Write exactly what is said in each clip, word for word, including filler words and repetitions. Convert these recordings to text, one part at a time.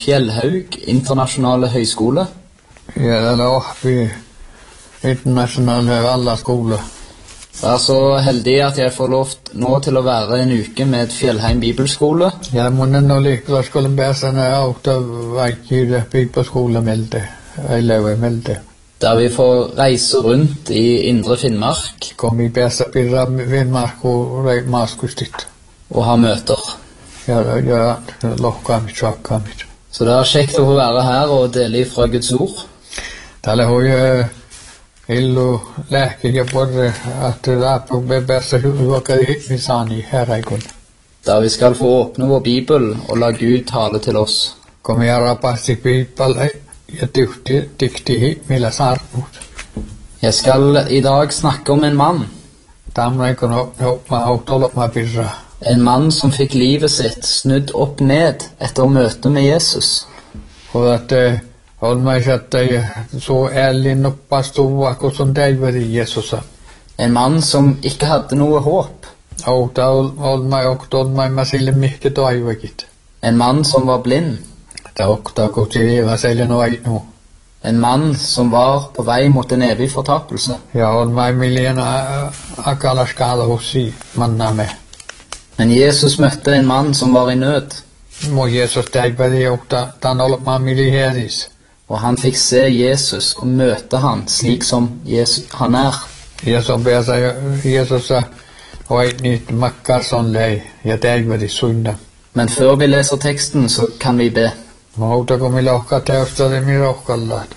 Fjellhaug internasjonale høyskole. Ja, det er oppe i internasjonale alle skoler. Jeg er så heldig at jeg får lov nå til å være en uke med Fjellheim Bibelskole. Ja, men nå likevel skulle bære når jeg åkte vekk i det bibelskolemelde, elevmelde. Der vi får reise rundt i Indre Finnmark. Kom i bære bidra Finnmark og Maskus ditt. Og ha møter. Ja, ja, lokka mitt, sjokka mitt. Så det er kjekt å få være her og dele fra Guds ord. Det er jo illu lääkkeja porre, at det er på bære huaka i sani her i kun. Der vi skal få åpne vår Bibel og la Gud tale til oss. Kom jeg rapasti Bibel, jeg dykti, dykti milla sarnut. Jeg skal i dag snakke om en mann. Damna ikon hoppa autolop ma birra. En mann som fikk livet sitt snudd opp ned etter møtet med Jesus. Og at hold meg at så ærlig noppa stova hvordan det var i Jesus. En mann som ikke hadde noe håp. Og da hold meg og hold meg med sille mykje døyvegit. En mann som var blind. Da og da går til det var sille noe nå. En mann som var på vei mot en evig fortapelse. Ja, hold meg millena akala skala hos si manna med. Men Jesus møtte en mann som var i nød. Må Jesus deg bare gjøre den holdt man milliardis. Og han fikk se Jesus og møte han slik som Jesus, han er. Jesus ber seg, Jesus og et nytt makkar sånn lei. Jeg deg bare i sunna. Men før vi leser teksten, så kan vi be. Må da komme lokka til oss, det er mye lokkallat.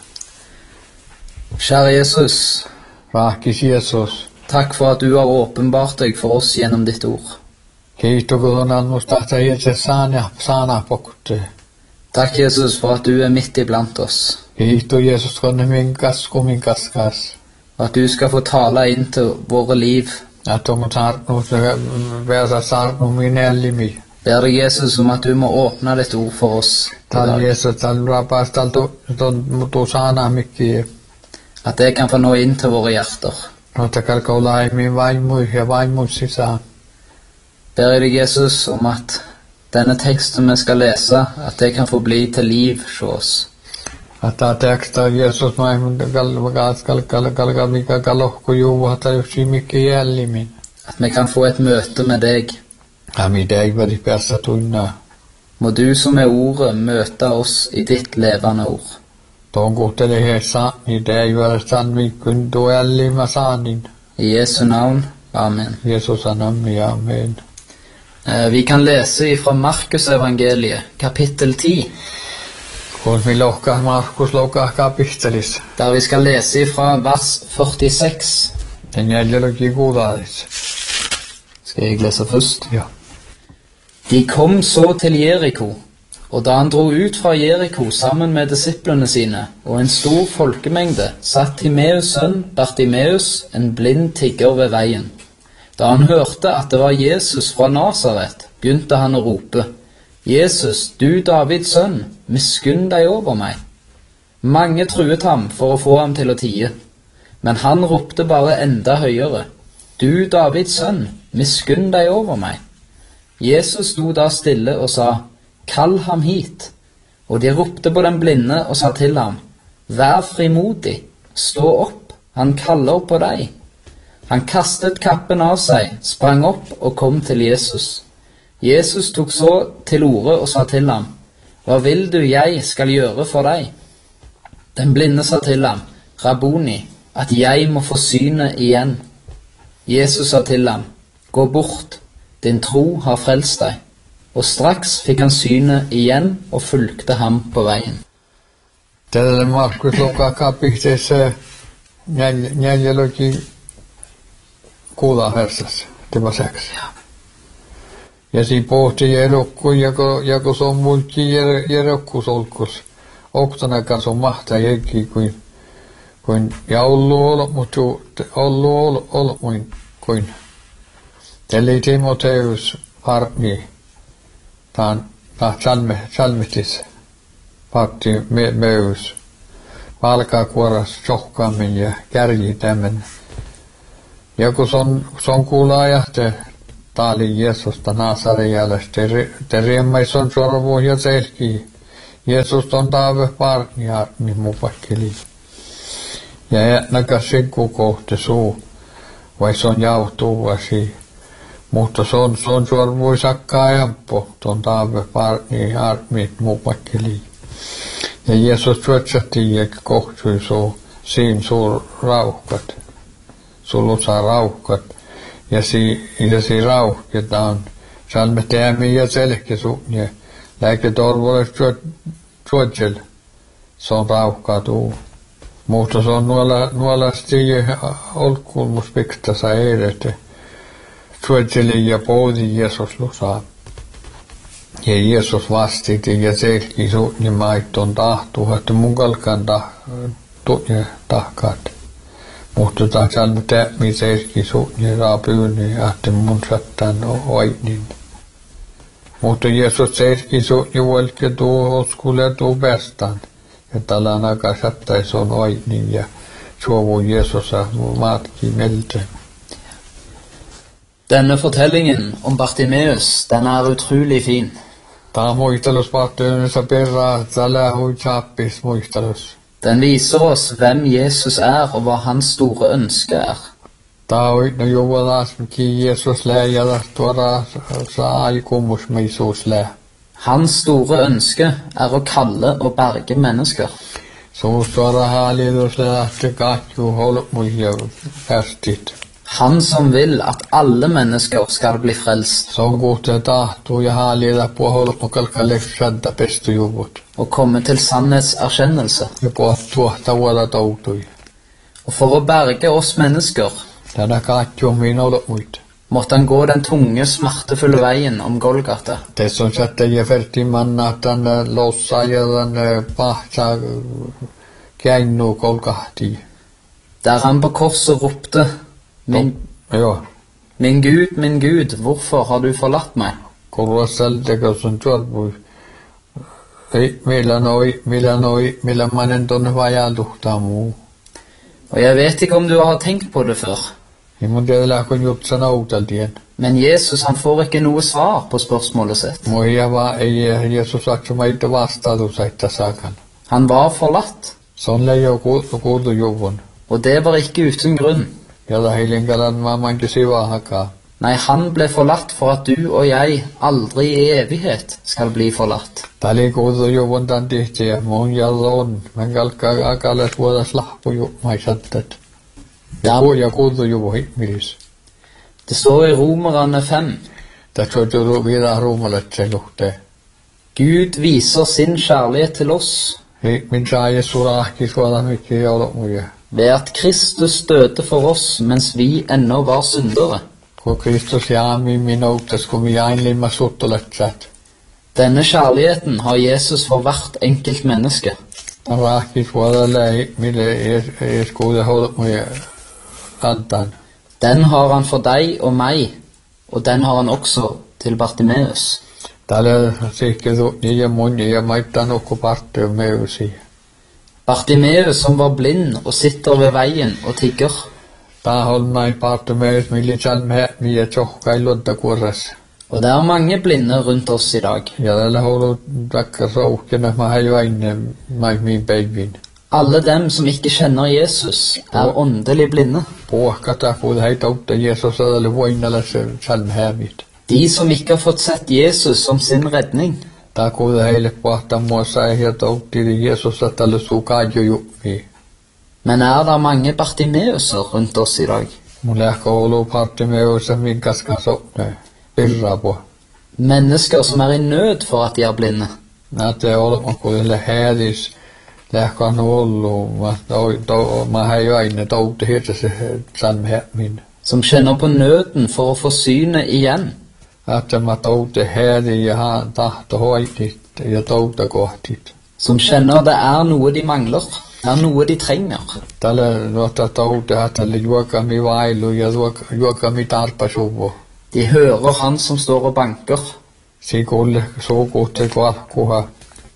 Kjære Jesus, Rakis Jesus, takk for at du har åpenbart deg for oss gjennom ditt ord. Kiitos kun on mustahta itse sana sana pokutte. Takk Jesus for at du er midt iblant oss. Kiitos Jesus kun min kasku min kaskas. Og at du skal få tale inn til våre liv. At du må tarnu være sarnu min ellimi. Ber deg Jesus om at du må åpne ditt ord for oss. Tal Jesus tal rapas tal to to sana mikki. At det kan få nå inn til våre hjerter. Og takkar kaulai min vaimu ja vaimu sisa. Ber jeg deg, Jesus, om at denne teksten vi skal lese, at det kan få bli til liv hos oss. At det teksta Jesus mai skal skal skal skal mika kalokku ju at det er mykje jælli min. At vi kan få et møte med deg. Ami deg var de beste tunna. Må du som er ordet møte oss i ditt levende ord. Da går det her sann i deg var sann vi kun do jælli med sannin. I Jesu navn. Amen. Jesus er navn, ja, amen. Vi kan lese fra Markus evangeliet, kapittel ti. Kun vi lokka Markus lokka kapittelis. Der vi skal lese fra vers førtiseks. Den gjelder ikke godadis. Skal jeg lese først? Ja. De kom så til Jericho, og da han dro ut fra Jericho sammen med disiplene sine, og en stor folkemengde, satt Timeus sønn Bartimeus, en blind tigger ved veien. Da han hørte at det var Jesus fra Nazaret, begynte han å rope, Jesus, du Davids sønn, miskunn deg over meg. Mange truet ham for å få ham til å tie, men han ropte bare enda høyere, du Davids sønn, miskunn deg over meg. Jesus sto da stille og sa, kall ham hit. Og de ropte på den blinde og sa til ham, vær frimodig, stå opp, han kaller på deg. Han kastet kappen av seg, sprang opp og kom til Jesus. Jesus tok så til orde og sa til ham, hva vil du jeg skal gjøre for deg? Den blinde sa til ham, Rabboni, at jeg må få synet igjen. Jesus sa til ham, gå bort, din tro har frelst deg. Og straks fikk han synet igjen og fulgte ham på veien. Det er Markus lokka kapittelis neljälogi kuuda versas. Det var seks. Ja. Ja si pohti jerokku, jako, jako se on muikki jerokkusolkus. Oktana kanssa on mahtaa jekki kuin, kuin, ja ollu olo, mutta ollu olo, olo, kuin, kuin. Eli Timoteus parni, taan, taan salme, salmitis, parti me, meus. Palkaa kuoras sohkaamin ja kärji tämän. Ja kun se on, se on kuulla ajahte, taali Jeesusta Nasarejalasta, te riemmaison sorvoon ja selkii. Jeesus on taave parni arni mupakkeli. Ja jätnäkä sikku kohti suu, vai se on jauhtuvasi. Mutta se on, se on suor voi sakkaa jämppo, ton taave parni arni mupakkeli. Ja Jeesus syötsähti ja kohtui suu, siin suur rauhkat. Sulla saa rauhkat. Ja si, ja si rauhketaan. Seal me teemme ja selke suunnia. Läike torvolle suotsel. Se on rauhkatu. Mutta se on nuola, nuola stige olkulmus piktasa eirete. Suotseli ja poodi Jeesus lusaa. Ja Jeesus vastiti ja selki suunnia maitton tahtuu, että mun kalkan tahkaat. Mutta ta seal me teemme selki suunnia raapyyni, että mun sattaan oinin. Mutta Jeesus selki suunnia valke tuo oskulle tuu päästään. Ja tällä nakas sattais on oinin ja suovu Jeesusa maatki melte. Denne fortellingen om Bartimeus, den er utrolig fin. Tämä muistelus Bartimeus perraa, tällä hui chappis muistelus. Den viser oss hvem Jesus er, og hva hans store ønske er. Tämä hui juvalas, ki Jeesus lää ja tuoda saa aikumus meisuus lää. Hans store ønske er å kalle og berge mennesker. Så tuoda hallitus lähti katju holmuja päästit. Han som vil at alle mennesker skal bli frelst. Se on kohta tahtuu ja hallita på holmukalkalle shadda pestujuvut. Og komme til sannhetserkjennelse. Ja på tuohta vuoda toutui. Og for å berge oss mennesker, Tätä katju min holmuit. måtte han gå den tunge, smertefulle veien om Golgata. Tässä on sättä ja ferti manna tänne lossa ja tänne pahta käinnu kolkahti. Der han på korset ropte, min, Joo. min Gud, min Gud, hvorfor har du forlatt meg? Korvasalteko sun tuolpui. Ei, millä noi, millä noi, millä manen tonne vajalluhtaa muu. Og jeg vet ikke om du har tenkt på det før, Ei mun tiedä kun jutsa nautaltien. men Jesus han får ikke noe svar på spørsmålet sitt. Moi vaan ei Jeesus saksa maita vastaatu saitta saakan. Han var forlatt, Se on leijo kuultu juvun. og det var ikke uten grunn. Jalla heilinkalan maa manki sivaa hakaa. Nei, han ble forlatt for at du og jeg aldri i evighet skal bli forlatt. Tali kuultu juvun tan tihti ja mun jalla on. Men kalkkaa akalle vuodas lahpu mai sattat. Ja, ja kuultu juvu hikmilis. Det står i Romerne fem. Tässä on tullut vielä ruumalle se luhtee. Gud viser sin kjærlighet til oss Hei, min saa Jeesu rahki suola mikki jouluja. ved at Kristus døde for oss mens vi ennå var syndere. Kun Kristus jaami minuuttas, kun mi ainlimma suttuletsat. Denne kjærligheten har Jesus for hvert enkelt menneske. Tämän rahki suola lei, mille ees kuude jouluja antan. Den har han for deg og meg, og den har han også til Bartimeus. Täällä sihketu niiden mun ja maittan ukku partiu meusi. Bartimeus som var blind og sitter ved veien og tigger. Tää on näin partiu meus, mille salme mie tjohkailunta kurras. Og det er mange blinde rundt oss i dag. Ja täällä holu takka rouhkena mä hajuaine mai min päivin. Alle dem som ikke kjenner Jesus, er åndelig blinde. Puhkata kun heitä utta Jeesus täällä voinalla se salmehämit. De som ikke har fått sett Jesus som sin redning. Tää kun heille puhta muassa ja toutti Jeesus täällä sukaaju juppi. Men er det mange Bartimeuser rundt oss i dag? Mun lähkö olu parti meusa min kaska sopne. Pirra på. Mennesker som er i nød for at de er blinde. Näette olema kun hädis. Lähkö on ollut. Mä, to, mä hajuaine toutti hirta se salmehämin. Som kjenner på nøden for å få synet igjen. Että mä toutti hädi ja haan tahto hoitit ja touta kohtit. Som kjenner det er noe de mangler, er noe de trenger. Tällä nuotta touti tällä juokami vailu ja juokami tarpasuvu. De hører han som står og banker. Sikulle sukutte kuahkuha.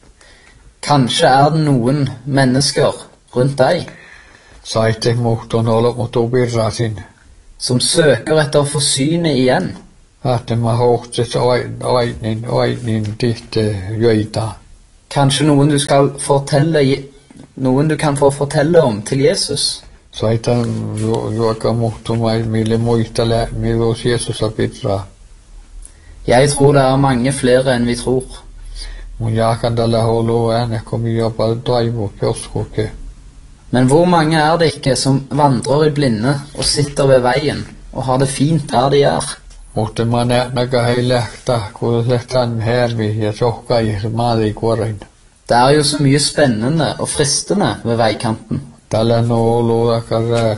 Kanskje er det noen mennesker rundt deg Saitte muhtun olo mutu pirrasin. som søker etter å få synet igjen. Että mä hohtsit oinin, oinin tihte jöitä. Kanskje noen du skal fortelle, noen du kan få fortelle om til Jesus? Så että joka muuttuu mille muistele milloin Jeesus apitra. Jeg tror det er mange flere enn vi tror. Mun jakan tällä holo ääne komi jopa toivo pjoskuke. Men hvor mange er det ikke som vandrer i blinde og sitter ved veien og har det fint der de er? Mutta mä näkö hei lähtä, kun lähtän hervi ja sohkai maadi kuorein. Det er jo så mye spennende og fristende ved veikanten. Tällä no olo akar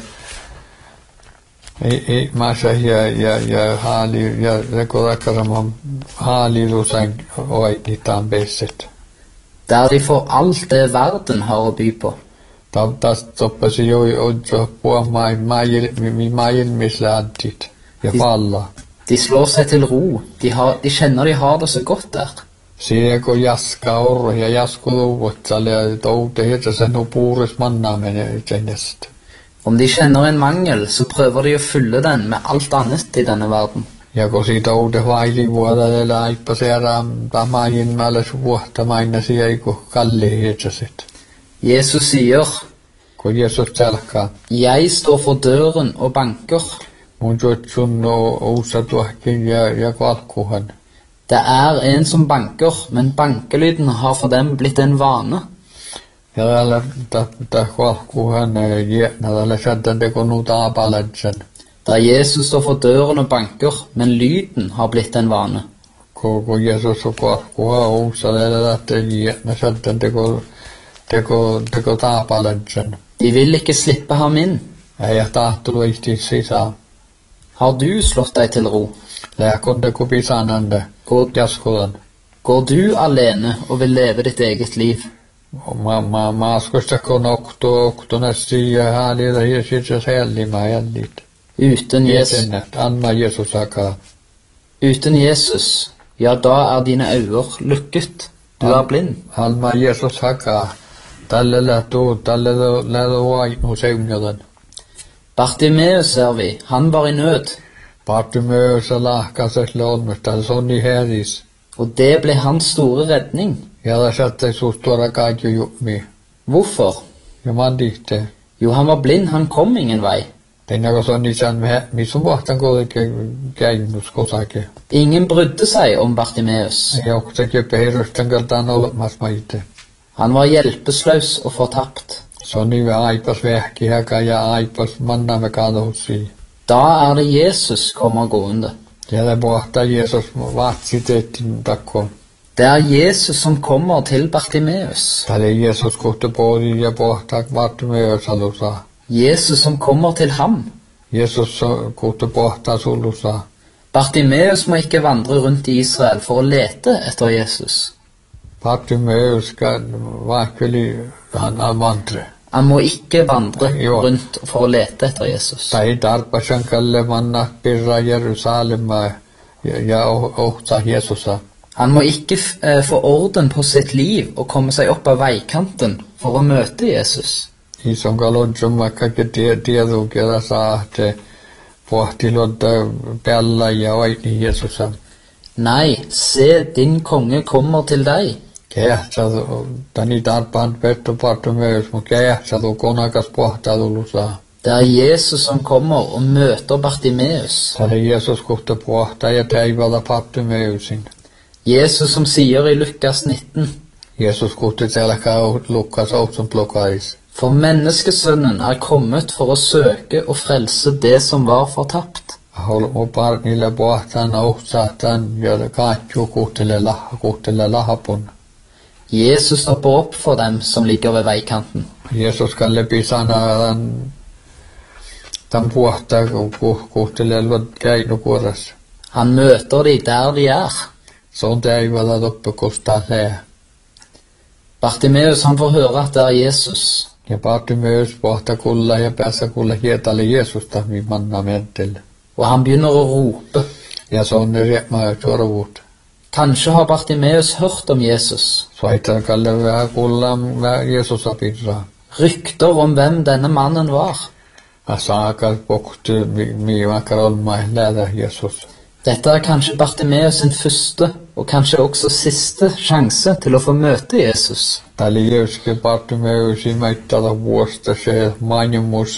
ei ei massa ja ja ja haali ja rekorakaraman haali lusan oi nitan besset. Der de får alt det verden har å by på. Da das toppasi jo ojo på mai mai mi mai misladit. Ja falla. De slår seg til ro. De, har, de kjenner de har det så godt der. Sieko jaska orro ja jasku luvutsale ja toude heter sen no puures manna men tjenest. Om de kjenner en mangel, så prøver de å fylle den med alt annet i denne verden. Ja kun siitä toude vaili vuoda eller aippaseera tamain mällä vuotta maina sieko kalli heterset. Jesus sier, kun Jesus tälkkaa. Jeg står for døren og banker. Mun jutsun no usatuakin ja ja kalkkuhan. Det er en som banker, men bankelyden har for dem blitt en vane. Ja tällä ta kalkkuhan ja tällä sätten teko nu taapalatsen. Der Jesus står for døren og banker, men lyden har blitt en vane. Koko Jesus og kalkkuhan usalle että ja sätten teko teko teko taapalatsen. De vil ikke slippe ham inn. Ja tahtulu isti sisään. Har du slått deg til ro? Lääkonde kupisanande. Går, Jaskodan. går du alene og vil leve ditt eget liv? Ma ma maaskosta kun okto oktona sia halida Jesus helima jällit. Uten Jesus, Anna Jesus saka. uten Jesus, ja da er dine øyne lukket. Du er blind. Alma Jesus saka. Tälle lätu tälle lätu vai no seunjadan. Bartimeus ser vi, han var i nød, Bartimeus lahkaset lonnesta sonni heris. og det ble hans store redning. Ja da satte sustora kaikju jupmi. Hvorfor? Ja man dihte. Jo, han var blind, han kom ingen vei. Tennago sonni san me misum vahtan kodike käinnus kosake. Ingen brydde seg om Bartimeus. Ja oksakin peirustan kaltaan olemas maite. Han var hjelpeløs og fortapt. Sonni ve aipas vähki haka ja aipas manna me kadosi. Da er det Jesus kommer gående. Ja det pohta Jesus vatsiteettin takko. Det er Jesus som kommer til Bartimeus. Tälle Jesus kohta poodi ja pohta Bartimeus alusa. Jesus som kommer til ham. Jesus kohta pohta sulusa. Bartimeus må ikke vandre rundt i Israel for å lete etter Jesus. Bartimeus kan vakeli han avandre. Han må ikke vandre Jo. rundt for å lete etter Jesus. Tai tarpasan kalle manna pirra Jerusalem ja ja ohta Jesusa. Han må ikke eh, få orden på sitt liv og komme seg opp av veikanten for å møte Jesus. Ison kalodjum vaikka tiedu keda saatte pohti lodda pealla ja vaini Jesusa. Nei, se, din konge kommer til deg. Kehtsadu, tani tarpaan petto Bartimeus, mun kehtsadu konakas pohtadulusa. Det er Jesus som kommer og møter Bartimeus. Tälle Jesus kohta pohta ja teivada Bartimeusin. Jesus som sier i Lukas nitten, Jesus kohta telkä Lukas outsun plokais. for menneskesønnen er kommet for å søke og frelse det som var fortapt. Holmo parnille pohtaan ohtsahtan ja kaatju kohtele laha kohtele lahapun. Jesus stopper opp for dem som ligger ved veikanten. Jesus kan läpi sanaan tämän pohtaa kohtele lod käinu kuoras. Han møter de der de er. Se on teivada toppe kostaa se. Bartimeus han får høre at det er Jesus. Ja Bartimeus pohta kulla ja päässä kulla hietalle Jeesusta mi manna mentel. Og han begynner å rope. Ja se on riekmaa sorvut. Kanskje har Bartimeus hørt om Jesus. Svaitan kalle vähän kulla Jeesusa pirra. Rykter om hvem denne mannen var. Ja saakal pohti mi mi makar olma lähdä Jesus. Dette er kanskje Bartimeus sin første og kanskje også siste sjanse til å få møte Jesus. Tali Jeesuske Bartimeus i meittala vuosta se manjumus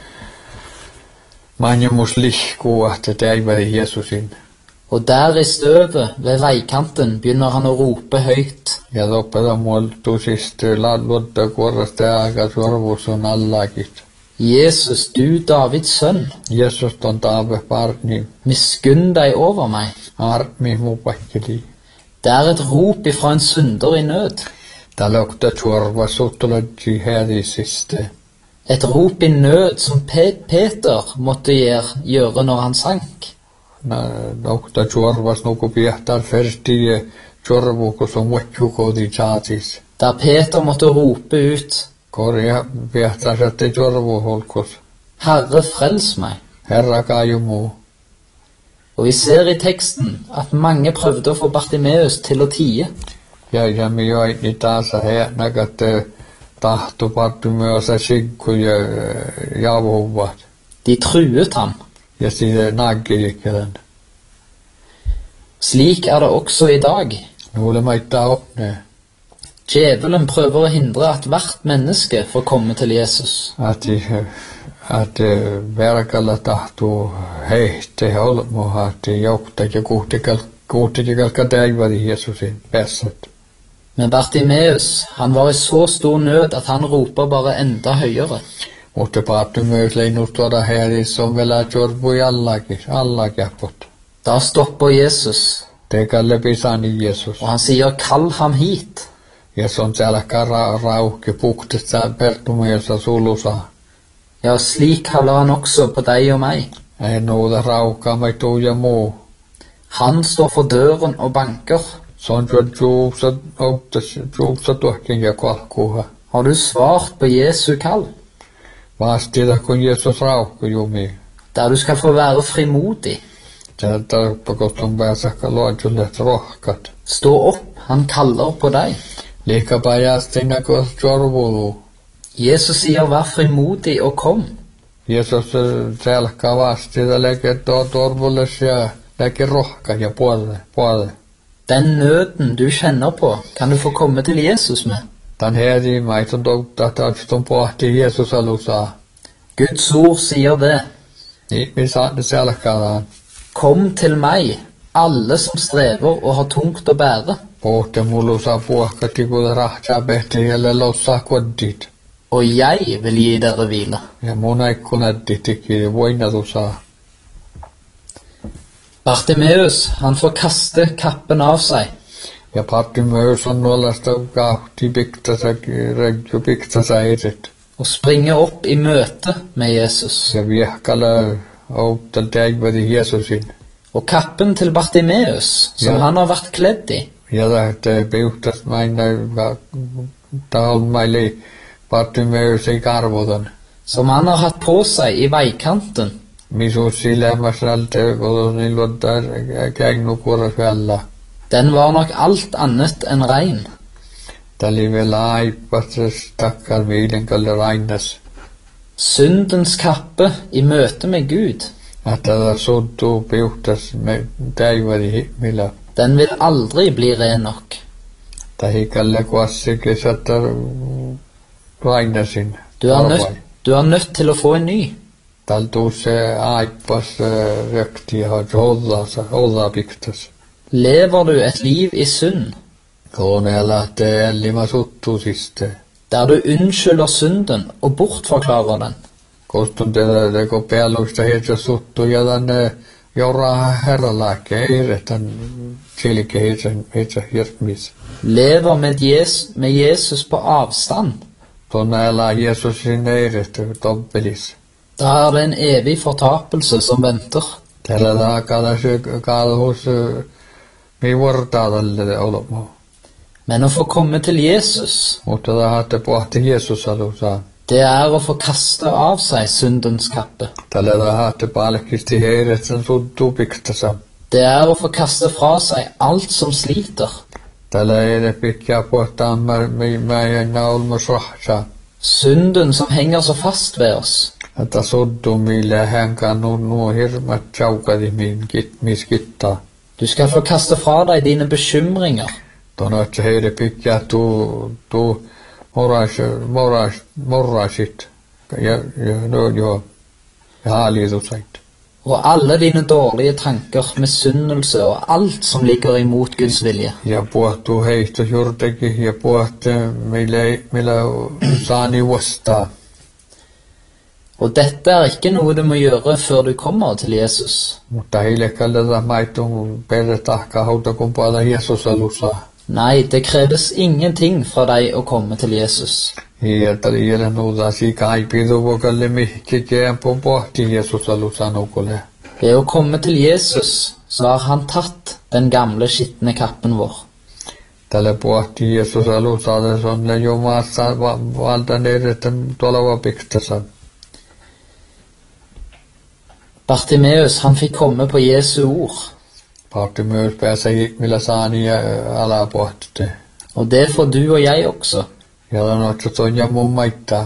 manjumus lihku, at det er Jesusin. Og der i støvet ved veikanten begynner han å rope høyt. Ja lopeta muoltusist lodda kuorasta aika sorvus on allakit. Jesus, du Davids sønn, Jesus on taave parni, miskunn deg over meg. armi mu pakkeli. Det er et rop ifra en synder i nød. Talokta sorva sotolodji heri siste. Et rop i nød som Pe- Peter måtte gjøre, gjøre når han sank. Lokta sorvas nuku piehtar ferti sorvuko som muokkukodi chaatis. Der Peter måtte rope ut, Korja piehtar satte sorvuholkos. Herre, frels meg. Herra kajumu. Og vi ser i teksten at mange prøvde å få Bartimeus til å tie. Ja jami joini taasa he nagatte tahtu Bartimeosa sigku ja javuvat. De truet ham. Ja side naggilikkelen. Slik er det også i dag. Nuule maittaa opne. Djevelen prøver å hindre at hvert menneske får komme til Jesus. At at verkalla tahtu heitte holmo at jokta ja kuhtikal kuhtikal kadaivari Jesusin päässet. Men Bartimeus, han var i så stor nød at han roper bare enda høyere. Mutta Bartimeus leinustuoda heri som vela jorvui allakin, allakjapot. Da stopper Jesus, Tekalle pisani Jesus. og han sier, kall ham hit. Ja se on selkä ra- rauhki puktista Bartimeosa sulusa. Ja, slik kaller han også på deg og meg. Ei nouda raukaa mai tuu ja muu. Han står for døren og banker. Se on tuon juuksa, optas juuksa tuhkin ja kalkkuha. Har du svart på Jesu kall, Vastida kun Jesus rauhku jumi. der du skal få være frimodig? Täältä pakotun pääsäkkä luodjullet rohkat. Stå opp, han kaller på deg. Liikapa jästinä kun jorvulu. Jesus sier, vær frimodig og kom. Jeesus selkä vastida leke tuo torvulles ja leke rohka ja puolelle, puolelle. Den nøden du kjenner på, kan du få komme til Jesus med. Tän heri maitun toutta tautstun pohti Jeesus alusaa. Guds ord sier det. Niin saatte selkään. Kom til meg, alle som strever og har tungt å bære, Pohti mulusaa puhkati kun rahtsaa pehti jälle loussaa kodit. og jeg vil gi dere hvile. Ja mun aikkunaddi tiki voinatusaa. Bartimeus, han får kaste kappen av seg. Ja Bartimeus on nuolasta kahti piktasa, regju piktasa edet. Og springe opp i møte med Jesus. Ja viehkala outtal täivädi Jeesusin. Og kappen til Bartimeus, som Ja. han har vært kledd i, Ja lähtee piuhtas maina taulmaili Bartimeus ei karvotan. som han har hatt på seg i veikanten, Misus silämäsrältä kodoni luottaa kägnu kuorasvällä. den var nok alt annet enn rein. Tali vielä aippastas takkar viilen kalle rainas. Syndens kappe i møte med Gud, Att tätä suttuu piuhtas me täivädi millä. den vil aldri bli ren nok. Tai kalle kuassikin saattaa rainasin. Du er, nødt, du er nødt til å få en ny. Tal tuu se aippas rökti ja hollasa, holla piktas. Lever du et liv i synd, Kone lähtee ellima suttuu siste. der du unnskylder synden og bortforklarer den, Kostun tätä teko pealuista heitä suttuu ja tänne jouraa herralääkke eiretän silke heitä heitä hirtmis. lever med, Jes, med Jesus på avstand, Tuonne elää Jeesusin eirettä toppelis. da er det en evig fortapelse som venter. Tällä taakalla se kalhus mi vortaadalle olomo. Men å få komme til Jesus, Mutta tahatte pohti Jeesus alusaa. det er å få kaste av seg syndens kappe. Tällä tahatte palkisti heiretän suttuu piktasa. Det er å få kaste fra seg alt som sliter. Tällä ei pitää pohtaa meidän olmos rahsaa. Synden som henger så fast ved oss. Että suttuu millä hän kannu nuo hirmat chaukadi min kit mis kittaa. Du skal få kaste fra deg dine bekymringer. Tonat heide pikja tu tu moras moras morasit. Ja ja no jo. Ja lido sagt. Og alle dine dårlige tanker, misunnelse og alt som ligger imot Guds vilje. Ja puhtu heistä jurteki ja puhtu meillä meillä saani vasta. Og dette er ikke noe du må gjøre før du kommer til Jesus. Mutta heille kallada maitun perretahka hauta kun paala Jesus alussa. Nei, det kreves ingenting fra deg å komme til Jesus. Ja tariela nuuda sika ai pidu vokalle mihki kempo pohti Jesus alussa nukole. Ved å komme til Jesus, så har han tatt den gamle skittne kappen vår. Tälle pohti Jesus alussa det sonne jo maassa valta neretten tolava piktasan. Bartimeus, han fikk komme på Jesu ord. Bartimeus pääsi millä saani alapohti. Og det får du og jeg også. Ja on otso sonja mun maittaa.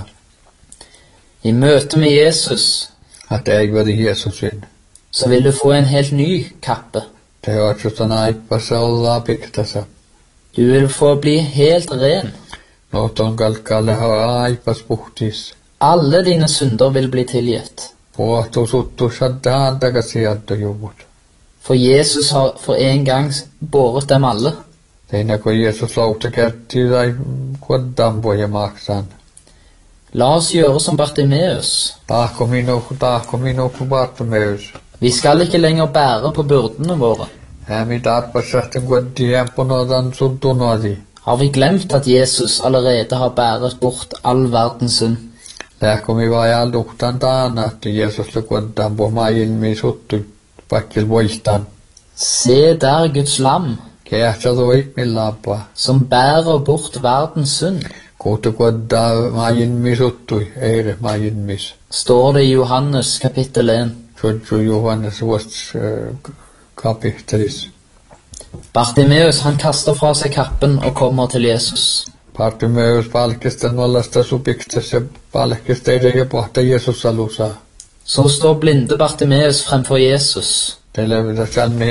I møte med Jesus, Att ei vedi Jeesusin. så vil du få en helt ny kappe. Te otso sana aippassa olla piktasa. Du vil få bli helt ren. Noton kalkalle ha aipas puhtis. Alle dine synder vil bli tilgitt. Pohtu suttu shaddaan takasi addo juvut. For Jesus har for en gang båret dem alle. Teina kun Jeesus lauta kerti tai kuoddaan poja maksan. La oss gjøre som Bartimeus. Tahko minu, tahko minu Bartimeus. Vi skal ikke lenger bære på byrdene våre. Hämi tarpasahten kuoddi hemponodan suntunodi. Har vi glemt at Jesus allerede har bæret bort all verdens synd? Lähkomi vai alduhtan taana, että Jeesus kuoddaan pohmaa ilmi suttu pakkil voistan. Se der Guds lam, Kehtsa toi millapaa. som bærer bort verdens synd, Kohta kuoddaa maa ilmi suttui, eire maa ilmis. står det i Johannes kapittel en. Sutsu Johannes vuost kapittelis. Bartimeus, han kaster fra seg kappen og kommer til Jesus. Bartimeus palkista nollasta supikstas ja palkista ei pohta Jeesus alussa. Så står blinde Bartimeus fremfor Jesus. Teille salmi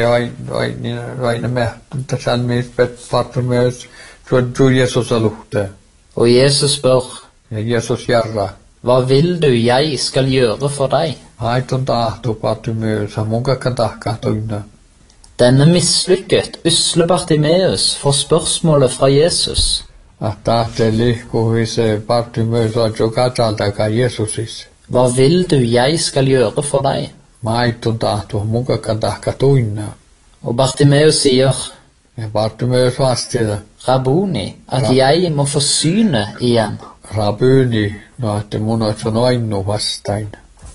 aina me salmi pet Bartimeus sutsu Jeesus aluhte. Og Jesus spør, Ja Jeesus jarra. hva vil du jeg skal gjøre for deg? Haitun tahto Bartimeus, han munkakan tahkaa toina. Denne mislykket, usle Bartimeus får spørsmålet fra Jesus. Att tahteli kuhise Bartimeus ojo kataltakaan Jeesusis. Hva vil du jeg skal gjøre for deg? Maitun tahto munkakan tahkaa toina. Og Bartimeus sier, Ja Bartimeus vastida. Rabboni, at jeg må få synet igjen. Rabuni, no että mun on ainu vastain.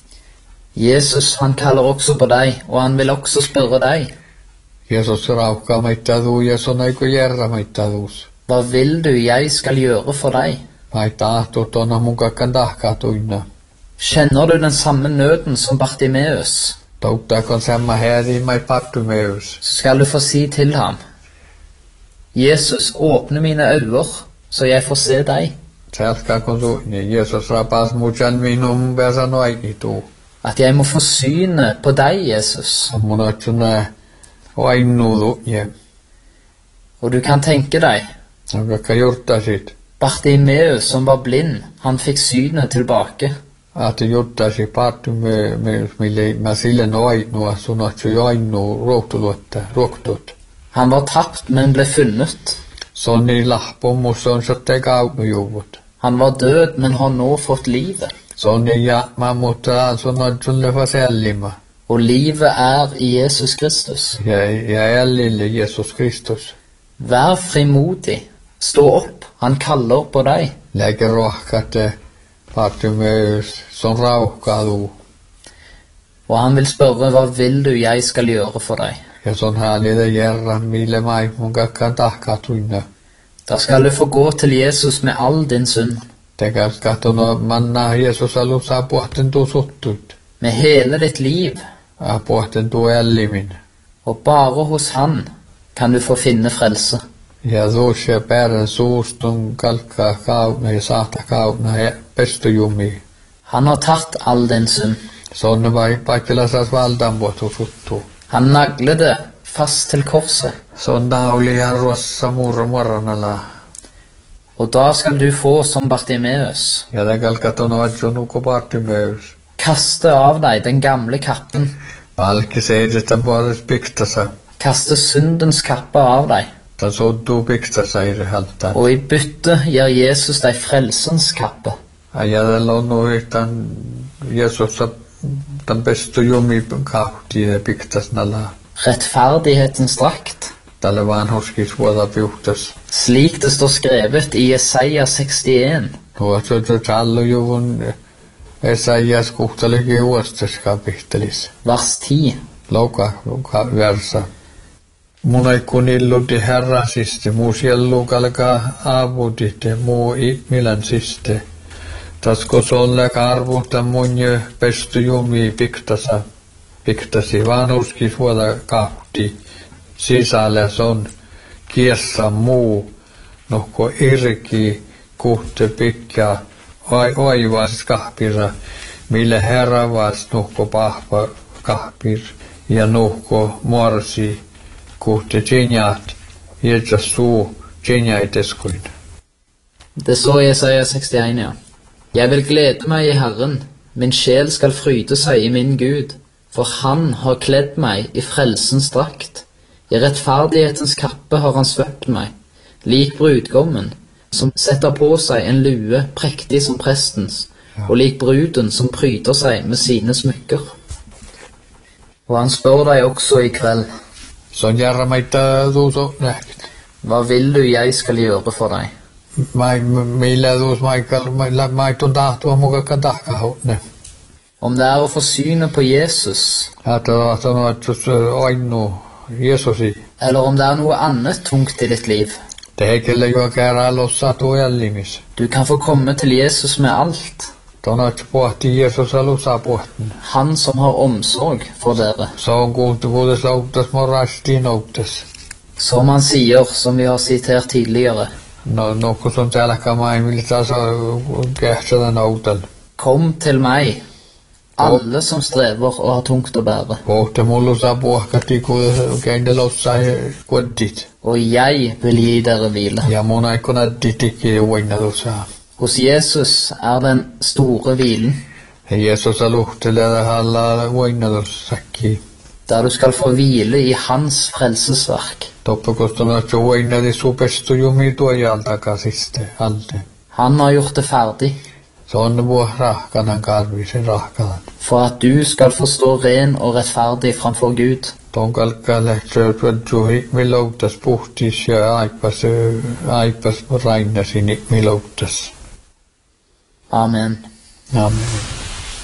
Jesus, han kaller også på deg, og han vil også spørre deg. Jeesus raukkaa maittaduu ja sonaiko järra maittaduus. Hva vil du jeg skal gjøre for deg? Vai tahto tona munkakan tahkaa toina. Kjenner du den samme nøden som Bartimeus, Tauttakon samma häri mai Bartimeus. så skal du få si til ham, Jesus, åpne mine øyne, så jeg får se deg. Selkakon suini, Jeesus rapas mujan minun pääsä noikituu. At jeg må få synet på deg, Jesus. Mun on sunna ainuudu ja Og du kan tenke deg, vaikka juttasit. Bartimeus som var blind, han fikk synet tilbake. Att juttasi Bartimeus mille mä sille noinua sunotsu jo ainu ruohtuluotta, ruohtut. Han var tapt, men ble funnet. Sonni lahpomus on sotte kaupujuvut. Han var død, men har nå fått livet. Sonni ja mä mutta sunot sunne vasellima. Og livet er i Jesus Kristus. Ja ja jäljille Jeesus Kristus. Vær frimodig. Stå opp, han kaller på deg. Läke rohkate Bartimeus son rauhkaadu. Og han vil spørre, hva vil du jeg skal gjøre for deg? Ja son häälille järra mille mai mun kakkaan tahkaa tuina. Da skal du få gå til Jesus med all din synd. Tekäs kahtona manna Jeesus alussa pohten tuu suttut. Med hele ditt liv. Ja pohten tuu ellimin. Og bare hos han kan du få finne frelse. Ja tuossa pääden suustun kalkkaa kauna ja saata kauna ja pestujumi. Han har tatt all din synd. Sonne vai paikkelasas valdan pohtu suttu. Han naglet det fast til korset. Sonda oli arvossa murmornalla. Og da skal du få som Bartimeus. Ja tegal katon ajonu ko Bartimeus. Kaste av deg den gamle kappen. Alki seidesta puoles piktasa. Kaste syndens kappe av deg. Ta soddu piktasa i halta. Og i bytte gir Jesus deg frelsens kappe. Ajatella on uitan Jeesussa den beste jumi kahti ja piktasnalla. Rettferdighetens drakt. Tälle vanhurskis vuoda piuhtas. Slik det står skrevet i Jesaja sekstien. Tuossa tallujuvun Esaias kuhtalikin uostas kapittelis. Vers ti. Lauka versa. Mun ei kun illuti herrasiste, muu siellu kalka aavutitte, muu ihmilän siste. Tasko solleka arvuta mun jo pestu jumi piktasa. Piktasi vanhuskis vuoda kahti. Sisällä on kiessa muu, nohko irki kuhte pitkä oivas kahpira, mille herra vas nohko pahva kahpir ja nohko morsi kuhte tjenjat, jätsä suu tjenjaiteskuin. Det står i Jesaja sekstien, ja. Jeg vil glede meg i Herren, min sjel skal fryde seg i min Gud, for han har kledd meg i frelsens drakt. I rettferdighetens kappe har han svøpt meg, lik brudgommen, som setter på seg en lue prektig som prestens, ja. Og lik bruden som pryder seg med sine smykker. Og han spør deg også i kveld. Sånn gjør meg ikke du så nægt. Hva vil du jeg skal gjøre for deg? Meillä du Michael, meg tun tahtu on muka kadahka hotne. Om det er å forsyne på Jesus, At det er noe oinu Jeesusi. eller om det er noe annet tungt i ditt liv. Det er ikke jo kæra lossa tuojallimis. Du kan få komme til Jesus med alt. Tonat pohti Jeesus alussa pohtin. Han som har omsorg for dere. Se on kuultu vuodes lauktas morasti nouktas. Som han sier, som vi har sitert tidligere. No, nokku son tälkä maimille taas kähtsä noutal. Kom til meg, alle som strever og har tungt å bære. Pohti mullu saa puhkati käinde lossa kuotit. Og jeg vil gi dere hvile. Ja mun aikona ditikki uina lossa. Hos Jesus er den store hvilen, Jeesus aluhtelee halla uina lossakki. der du skal få hvile i hans frelsesverk. Toppakostona uina di supestu jumi tuojaltakasiste alde. Han har gjort det ferdig, Se on vuo rahkanan karvisen rahkanan. for at du skal få stå ren og rettferdig framfor Gud. Ton kalkkalle söötyy miloutas puhtis ja aipas aipas rainnasin miloutas. Amen. Amen.